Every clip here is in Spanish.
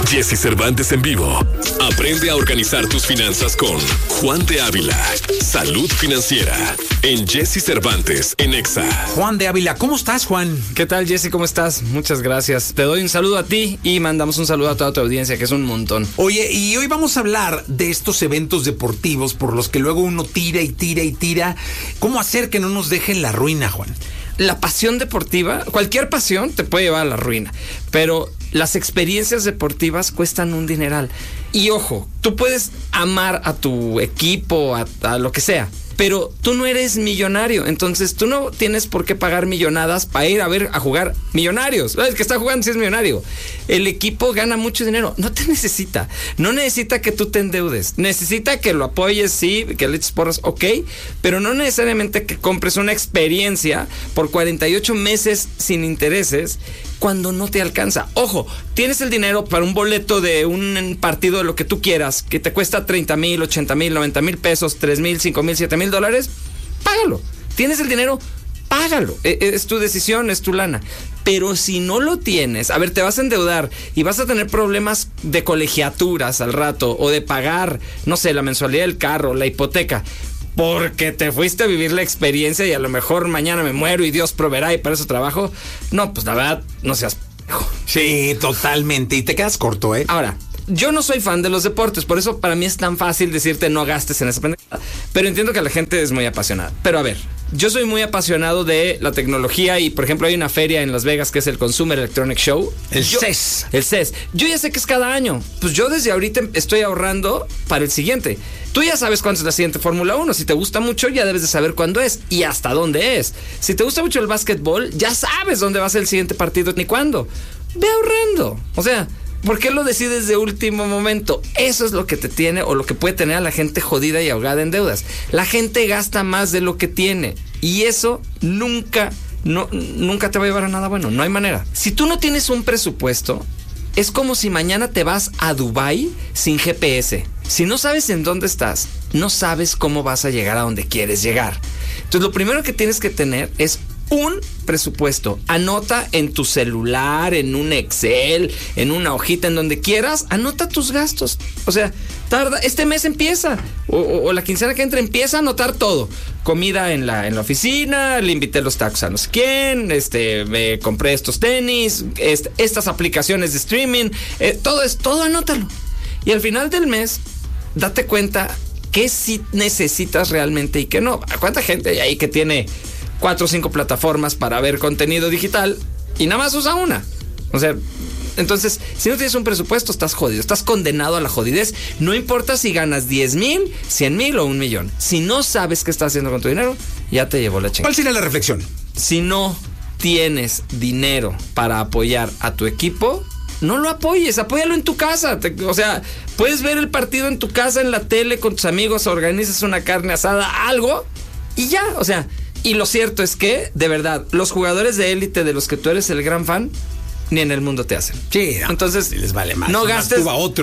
Jesse Cervantes en vivo. Aprende a organizar tus finanzas con Juan de Ávila. Salud financiera en Jesse Cervantes en Exa. Juan de Ávila, ¿cómo estás, Juan? ¿Qué tal, Jesse? ¿Cómo estás? Muchas gracias. Te doy un saludo a ti y mandamos un saludo a toda tu audiencia, que es un montón. Oye, y hoy vamos a hablar de estos eventos deportivos por los que luego uno tira y tira y tira. ¿Cómo hacer que no nos dejen la ruina, Juan? La pasión deportiva, cualquier pasión te puede llevar a la ruina, pero las experiencias deportivas cuestan un dineral. Y ojo, tú puedes amar a tu equipo, a lo que sea, pero tú no eres millonario, entonces tú no tienes por qué pagar millonadas para ir a jugar Millonarios. El que está jugando sí es millonario. El equipo gana mucho dinero, no te necesita. No necesita que tú te endeudes. Necesita que lo apoyes, sí, que le eches porras, ok, pero no necesariamente que compres una experiencia por 48 meses sin intereses cuando no te alcanza. Ojo, tienes el dinero para un boleto de un partido de lo que tú quieras, que te cuesta 30,000, 80,000, 90,000 pesos, 3,000, 5,000, 7,000 dólares, págalo. Tienes el dinero, págalo. Es tu decisión, es tu lana. Pero si no lo tienes, a ver, te vas a endeudar y vas a tener problemas de colegiaturas al rato, o de pagar, no sé, la mensualidad del carro, la hipoteca, porque te fuiste a vivir la experiencia y a lo mejor mañana me muero y Dios proveerá y para eso trabajo. No, pues la verdad, no seas pendejo. Sí, totalmente. Y te quedas corto, ¿eh? Ahora, yo no soy fan de los deportes, por eso para mí es tan fácil decirte no gastes en esa pendejada. Pero entiendo que la gente es muy apasionada. Pero a ver, yo soy muy apasionado de la tecnología y, por ejemplo, hay una feria en Las Vegas que es el Consumer Electronic Show. El CES. El CES. Yo ya sé que es cada año. Pues yo desde ahorita estoy ahorrando para el siguiente. Tú ya sabes cuándo es la siguiente Fórmula 1. Si te gusta mucho, ya debes de saber cuándo es y hasta dónde es. Si te gusta mucho el básquetbol, ya sabes dónde va a ser el siguiente partido ni cuándo. Ve ahorrando. O sea, ¿por qué lo decides de último momento? Eso es lo que te tiene o lo que puede tener a la gente jodida y ahogada en deudas. La gente gasta más de lo que tiene y eso nunca te va a llevar a nada bueno. No hay manera. Si tú no tienes un presupuesto, es como si mañana te vas a Dubái sin GPS. Si no sabes en dónde estás, no sabes cómo vas a llegar a donde quieres llegar. Entonces, lo primero que tienes que tener es un presupuesto. Anota en tu celular, en un Excel, en una hojita, en donde quieras, anota tus gastos. O sea, este mes empieza, o la quincena que entra empieza a anotar todo. Comida en la oficina, le invité los tacos a no sé quién, me compré estos tenis, estas aplicaciones de streaming, todo anótalo. Y al final del mes, date cuenta que sí necesitas realmente y que no. ¿Cuánta gente hay ahí que tiene 4 o 5 plataformas para ver contenido digital y nada más usa una? O sea, entonces, si no tienes un presupuesto, estás jodido, estás condenado a la jodidez. No importa si ganas 10,000, 100,000 o 1,000,000. Si no sabes qué estás haciendo con tu dinero, ya te llevó la chingada. ¿Cuál sería la reflexión? Si no tienes dinero para apoyar a tu equipo, no lo apoyes, apóyalo en tu casa. O sea, puedes ver el partido en tu casa, en la tele, con tus amigos, organizas una carne asada, algo, y ya, o sea. Y lo cierto es que, de verdad, los jugadores de élite de los que tú eres el gran fan, ni en el mundo te hacen. Sí, entonces les vale más. No gastes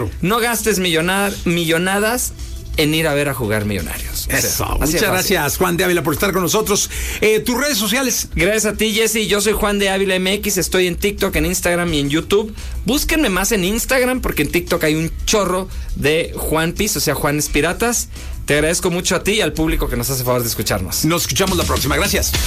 otro. Millonadas en ir a ver a jugar Millonarios. Eso. Muchas gracias, Juan de Ávila, por estar con nosotros. Tus redes sociales. Gracias a ti, Jesse. Yo soy Juan de Ávila MX. Estoy en TikTok, en Instagram y en YouTube. Búsquenme más en Instagram porque en TikTok hay un chorro de Juan Piz, o sea, Juanes Piratas. Te agradezco mucho a ti y al público que nos hace favor de escucharnos. Nos escuchamos la próxima. Gracias.